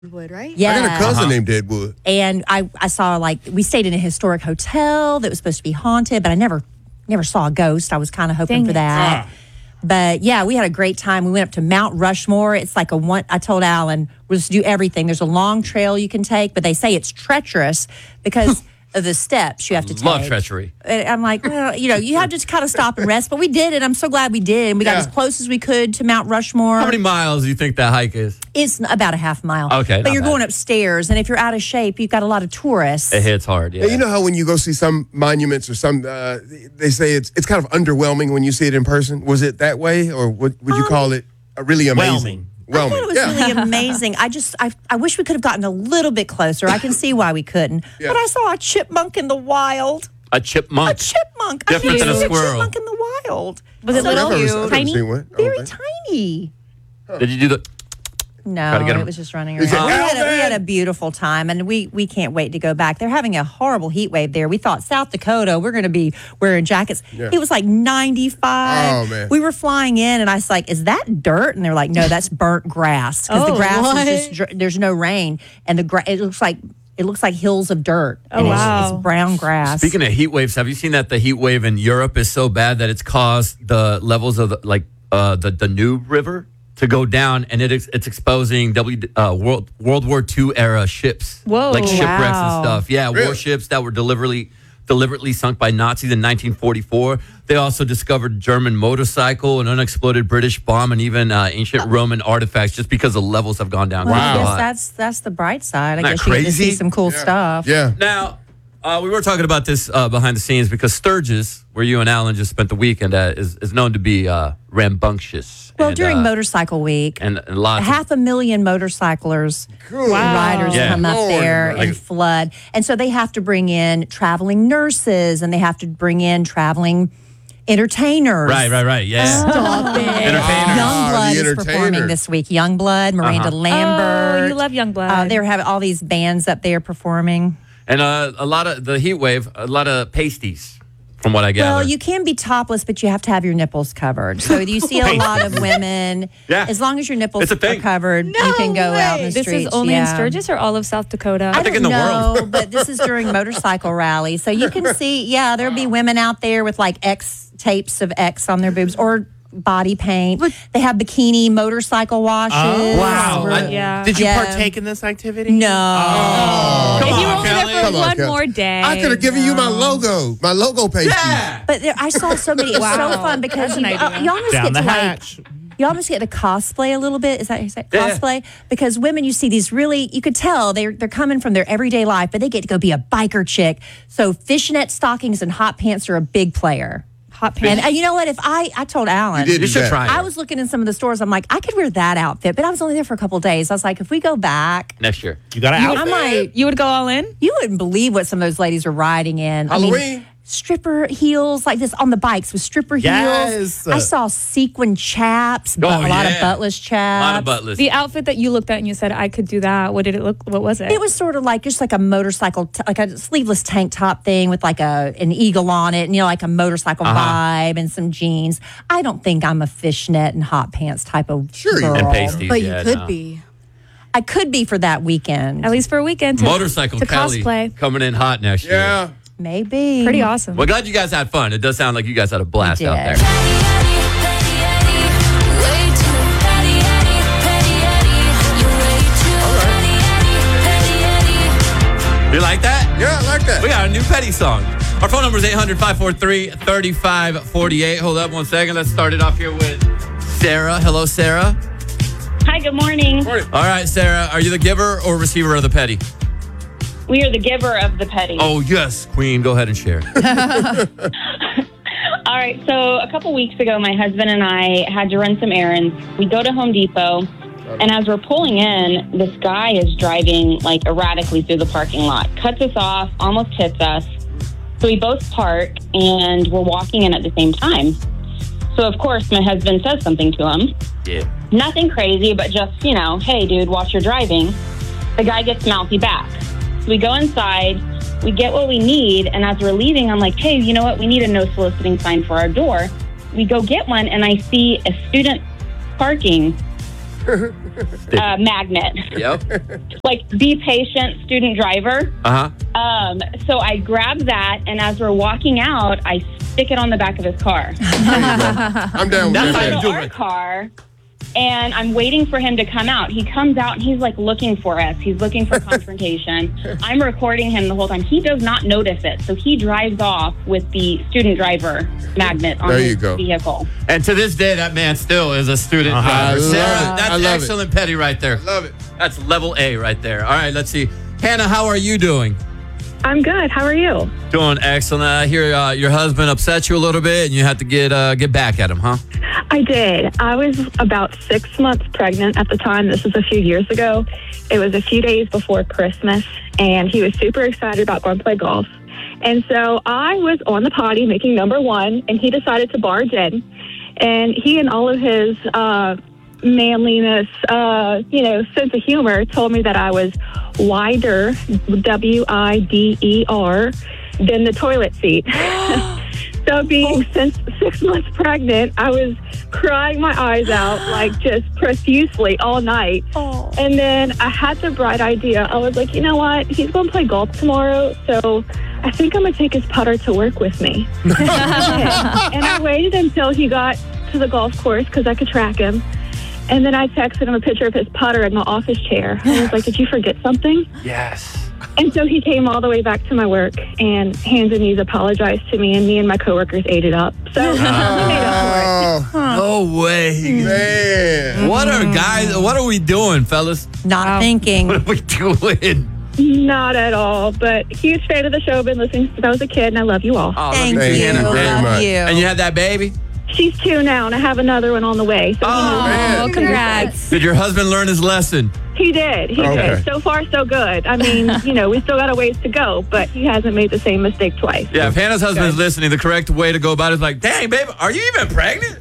Would, right? Yeah. I got a cousin named Deadwood. And I saw, like, we stayed in a historic hotel that was supposed to be haunted, but I never saw a ghost. I was kind of hoping for that. But yeah, we had a great time. We went up to Mount Rushmore. It's like I told Alan, we'll just do everything. There's a long trail you can take, but they say it's treacherous because of the steps you have to take. Love treachery. And I'm like, well, you have to kind of stop and rest. But we did it. I'm so glad we did. And we got as close as we could to Mount Rushmore. How many miles do you think that hike is? It's about a half mile. Okay, But you're not going bad. upstairs, and if you're out of shape, you've got a lot of tourists. It hits hard, yeah. You know how when you go see some monuments or some, they say it's kind of underwhelming when you see it in person? Was it that way, or would you call it really amazing? I thought it was really amazing. I wish we could have gotten a little bit closer. I can see why we couldn't. Yeah. But I saw a chipmunk in the wild. A chipmunk. A chipmunk. Different than a I've never seen squirrel. chipmunk in the wild. Was it I've little? never seen Tiny? one. Very Okay. tiny. Did you do the... No, to get 'em. it was just running He around. said, We had a beautiful time, and we can't wait to go back. They're having a horrible heat wave there. We thought South Dakota, we're going to be wearing jackets. Yeah. It was like 95. Oh, man. We were flying in, and I was like, is that dirt? And they're like, no, that's burnt grass. Because the grass is just, there's no rain, and it looks like hills of dirt. Oh, and wow. It's brown grass. Speaking of heat waves, have you seen that the heat wave in Europe is so bad that it's caused the levels of the Danube River to go down, and it's exposing World War II era ships, like shipwrecks and stuff. Yeah, Really? warships that were deliberately sunk by Nazis in 1944. They also discovered German motorcycle, an unexploded British bomb, and even ancient Roman artifacts, just because the levels have gone down. Well, quite a I lot. guess that's the bright side. I Isn't that guess you get to crazy? see some cool stuff. Yeah. Now, we were talking about this behind the scenes because Sturgis, where you and Alan just spent the weekend at, is known to be rambunctious. Well, and, during Motorcycle Week, and lots of 500,000 motorcyclers, riders Yeah. come up Lord, there like- and flood. And so they have to bring in traveling nurses, and they have to bring in traveling entertainers. Right. Yeah. Stop it. Entertainers. Youngblood the is performing entertainer. this week. Youngblood, Miranda Lambert. Oh, you love Youngblood. They're having all these bands up there performing. And a lot of the heat wave, a lot of pasties, from what I gather. Well, you can be topless, but you have to have your nipples covered. So you see a lot of women. Yeah. As long as your nipples It's a are thing. covered, you can go out in the this streets. is only in yeah. Sturgis or all of South Dakota? I think don't in the know, world. but this is during motorcycle rallies. So you can see, there'll be women out there with like X tapes of X on their boobs or body paint. They have bikini motorcycle washes. Oh, wow. Yeah. Did you Yeah. partake in this activity? No. Come If you on, were Kelly. there for Come on, one Kelly. more day. I could have given you my logo page. Yeah. But I saw so many. It's so Wow. fun because That's an idea. you almost Down get the to hatch. you almost get to cosplay a little bit. Is that how you say it? Yeah. Cosplay? Because women, you see these really, you could tell they're coming from their everyday life, but they get to go be a biker chick. So fishnet stockings and hot pants are a big player. Hot pants. And you know what? If I told Alan, You did You should that. try it. I was looking in some of the stores. I'm like, I could wear that outfit, but I was only there for a couple of days. I was like, if we go back, Next year. You got to I might. You would go all in? You wouldn't believe what some of those ladies are riding in. Halloween. Stripper heels like this on the bikes with stripper Yes. heels. I saw sequin chaps, Oh, a lot of yeah. buttless A chaps. lot of buttless. The outfit that you looked at and you said, I could do that. What did it look? What was it? It was sort of like just like a motorcycle, like a sleeveless tank top thing with like an eagle on it, and like a motorcycle vibe and some jeans. I don't think I'm a fishnet and hot pants type of Sure you girl. and pasties. But yeah, you could no. be. I could be for that weekend. At least for a weekend. To, Motorcycle to Kelly cosplay. coming in hot next year. Yeah. Maybe. Pretty awesome. Well, glad you guys had fun. It does sound like you guys had a blast We out did. there. You like that? Yeah, I like that. We got a new Petty song. Our phone number is 800-543-3548. Hold up one second. Let's start it off here with Sarah. Hello, Sarah. Hi, good morning. All right, Sarah. Are you the giver or receiver of the Petty? We are the giver of the petty. Oh, yes, Queen. Go ahead and share. All right, so a couple weeks ago, my husband and I had to run some errands. We go to Home Depot, and as we're pulling in, this guy is driving like erratically through the parking lot, cuts us off, almost hits us. So we both park, and we're walking in at the same time. So, of course, my husband says something to him. Yeah. Nothing crazy, but just, hey, dude, watch your driving. The guy gets mouthy back. So we go inside, we get what we need, and as we're leaving, I'm like, hey, you know what? We need a no soliciting sign for our door. We go get one, and I see a student parking magnet. Yep. Like, be patient, student driver. So I grab that, and as we're walking out, I stick it on the back of his car. I'm down with That's that. how you So do our it. car, and I'm waiting for him to come out. He comes out, and he's like looking for us. He's looking for confrontation. I'm recording him the whole time. He does not notice it, so he drives off with the student driver magnet on There his you go. vehicle. And to this day, that man still is a student I driver. love Sarah, it. I that's love excellent petty right there. Love it. That's level A right there. All right, let's see. Hannah, how are you doing? I'm good. How are you? Doing excellent. I hear your husband upset you a little bit, and you had to get back at him, huh? I did. I was about 6 months pregnant at the time. This was a few years ago. It was a few days before Christmas, and he was super excited about going to play golf. And so I was on the potty making number one, and he decided to barge in. And he and all of his manliness, sense of humor told me that I was wider, WIDER, than the toilet seat. So being since 6 months pregnant, I was crying my eyes out, like just profusely all night. And then I had the bright idea. I was like, you know what? He's going to play golf tomorrow, so I think I'm going to take his putter to work with me. And I waited until he got to the golf course because I could track him. And then I texted him a picture of his putter in my office chair. I was like, did you forget something? Yes. And so he came all the way back to my work, and hands and knees apologized to me, and me and my coworkers ate it up. So we made up for it. Oh, No way. man. What are we doing, fellas? Not thinking. What are we doing? Not at all, but huge fan of the show. Been listening since I was a kid, and I love you all. Oh, Thank Thank you. you very Love much. you. And you had that baby? She's 2 now, and I have another one on the way. So Oh, congrats. Did your husband learn his lesson? he did. He Okay. did. So far, so good. I mean, we still got a ways to go, but he hasn't made the same mistake twice. Yeah, if Hannah's husband is listening, the correct way to go about it is like, dang, babe, are you even pregnant?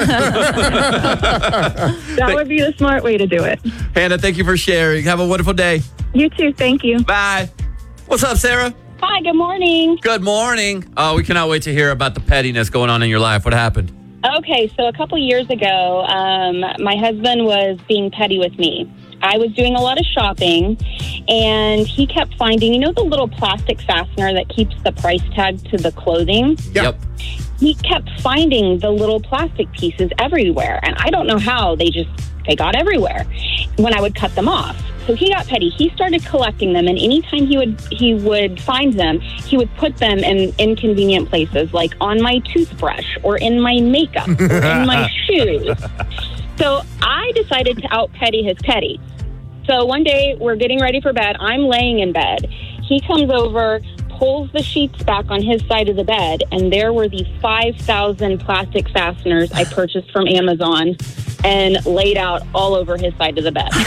That would be the smart way to do it. Hannah, thank you for sharing. Have a wonderful day. You too. Thank you. Bye. What's up, Sarah? Hi, good morning. Good morning. We cannot wait to hear about the pettiness going on in your life. What happened? Okay, so a couple years ago, my husband was being petty with me. I was doing a lot of shopping, and he kept finding, the little plastic fastener that keeps the price tag to the clothing? Yep. He kept finding the little plastic pieces everywhere, and I don't know how they got everywhere when I would cut them off. So he got petty. He started collecting them, and anytime he would find them, he would put them in inconvenient places, like on my toothbrush or in my makeup or in my shoes. So I decided to out petty his petty. So one day we're getting ready for bed. I'm laying in bed. He comes over, pulls the sheets back on his side of the bed, and there were the 5,000 plastic fasteners I purchased from Amazon and laid out all over his side of the bed.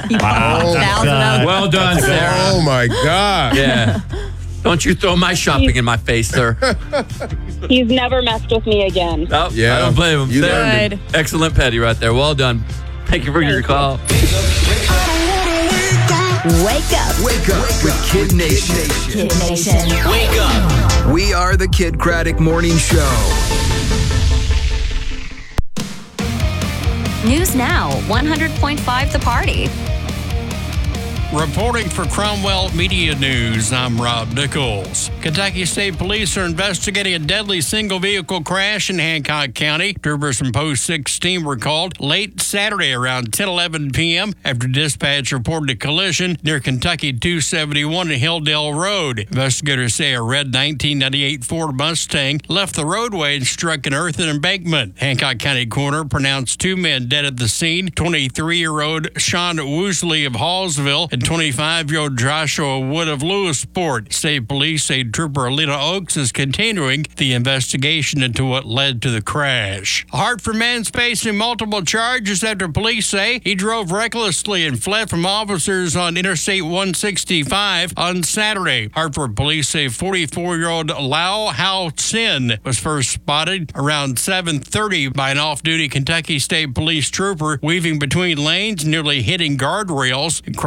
Well done, Sarah. Oh, my God. Yeah. Don't you throw my shopping in my face, sir. He's never messed with me again. Oh, Yeah. I don't blame him. You Sarah, learned it. excellent petty right there. Well done. Thank you for your call. Wake up. Wake up with Kid Nation. Kid Nation. Wake up. We are the Kid Craddock Morning Show. News Now, 100.5 The Party. Reporting for Cromwell Media News, I'm Rob Nichols. Kentucky State Police are investigating a deadly single-vehicle crash in Hancock County. Troopers from Post 16 were called late Saturday around 10:11 p.m. after dispatch reported a collision near Kentucky 271 and Hilldale Road. Investigators say a red 1998 Ford Mustang left the roadway and struck an earthen embankment. Hancock County coroner pronounced 2 men dead at the scene, 23-year-old Sean Woosley of Hallsville and 25-year-old Joshua Wood of Lewisport. State police say Trooper Alina Oaks is continuing the investigation into what led to the crash. A Hartford man's facing multiple charges after police say he drove recklessly and fled from officers on Interstate 165 on Saturday. Hartford police say 44-year-old Lau Hao Sin was first spotted around 7:30 by an off-duty Kentucky State Police trooper weaving between lanes, nearly hitting guardrails and crossing into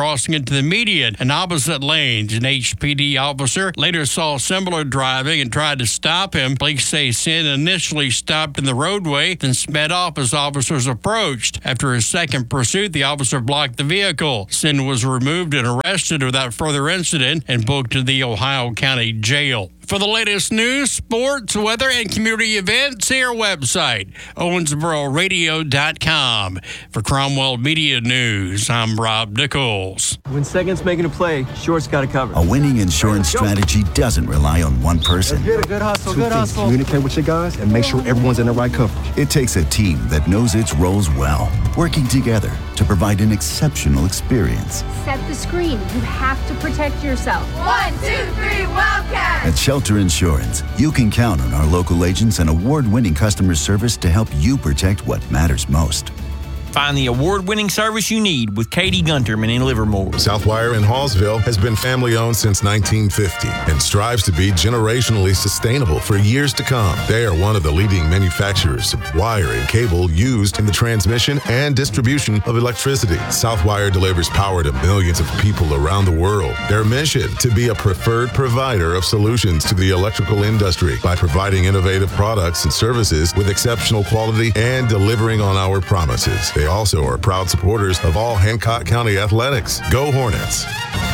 into the median and opposite lanes. An HPD officer later saw similar driving and tried to stop him. Police say Sin initially stopped in the roadway, then sped off as officers approached. After a second pursuit, the officer blocked the vehicle. Sin was removed and arrested without further incident and booked to the Ohio County Jail. For the latest news, sports, weather, and community events, see our website, owensbororadio.com. For Cromwell Media News, I'm Rob Nichols. When second's making a play, short's got to cover. A winning insurance strategy doesn't rely on one person. Good hustle, good hustle. Communicate with your guys and make sure everyone's in the right coverage. It takes a team that knows its roles well, working together to provide an exceptional experience. Set the screen. You have to protect yourself. 1, 2, 3, Wildcat! At Shelter Insurance, you can count on our local agents and award-winning customer service to help you protect what matters most. Find the award-winning service you need with Katie Gunterman in Livermore. Southwire in Hallsville has been family-owned since 1950 and strives to be generationally sustainable for years to come. They are one of the leading manufacturers of wire and cable used in the transmission and distribution of electricity. Southwire delivers power to millions of people around the world. Their mission, to be a preferred provider of solutions to the electrical industry by providing innovative products and services with exceptional quality and delivering on our promises. They also are proud supporters of all Hancock County athletics. Go Hornets!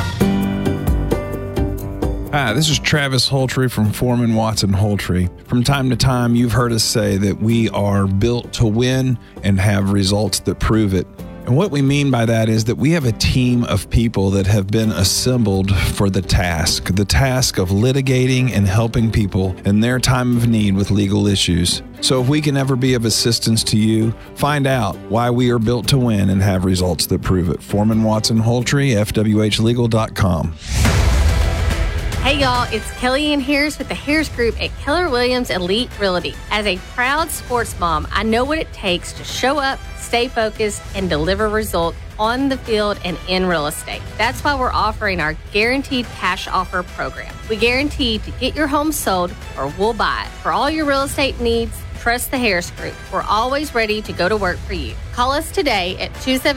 Hi, this is Travis Holtree from Foreman Watson Holtree. From time to time, you've heard us say that we are built to win and have results that prove it. And what we mean by that is that we have a team of people that have been assembled for the task of litigating and helping people in their time of need with legal issues. So if we can ever be of assistance to you, find out why we are built to win and have results that prove it. Foreman Watson Holtree, FWHlegal.com. Hey y'all, it's Kellyanne Harris with the Harris Group at Keller Williams Elite Realty. As a proud sports mom, I know what it takes to show up, stay focused, and deliver results on the field and in real estate. That's why we're offering our Guaranteed Cash Offer program. We guarantee to get your home sold or we'll buy it. For all your real estate needs, trust the Harris Group. We're always ready to go to work for you. Call us today at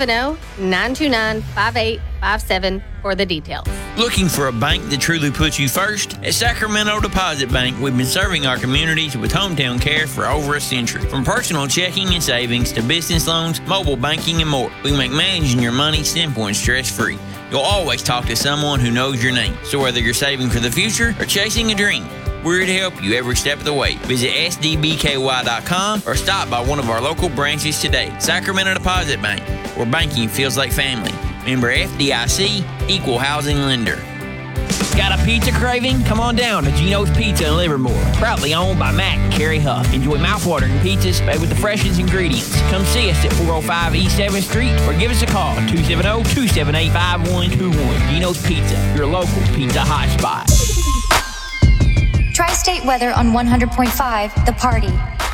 270-929-5857 for the details. Looking for a bank that truly puts you first? At Sacramento Deposit Bank, we've been serving our communities with hometown care for over a century. From personal checking and savings to business loans, mobile banking, and more, we make managing your money simple and stress-free. You'll always talk to someone who knows your name. So whether you're saving for the future or chasing a dream, we're here to help you every step of the way. Visit sdbky.com or stop by one of our local branches today. Sacramento Deposit Bank, where banking feels like family. Member FDIC, Equal Housing Lender. Got a pizza craving? Come on down to Gino's Pizza in Livermore. Proudly owned by Mac and Carrie Huff. Enjoy mouthwatering pizzas made with the freshest ingredients. Come see us at 405 East 7th Street or give us a call at 270-278-5121. Gino's Pizza, your local pizza hotspot. Tri-State weather on 100.5 The Party.